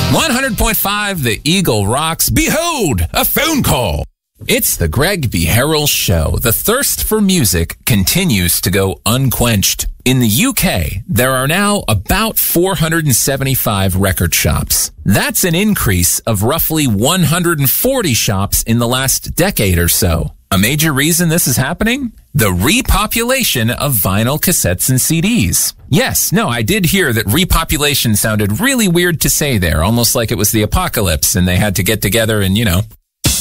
100.5 The Eagle rocks. Behold, a phone call. It's the Greg B. Harrell Show. The thirst for music continues to go unquenched. In the UK, there are now about 475 record shops. That's an increase of roughly 140 shops in the last decade or so. A major reason this is happening? The repopulation of vinyl cassettes and CDs. Yes, no, I did hear that repopulation sounded really weird to say there, almost like it was the apocalypse and they had to get together and,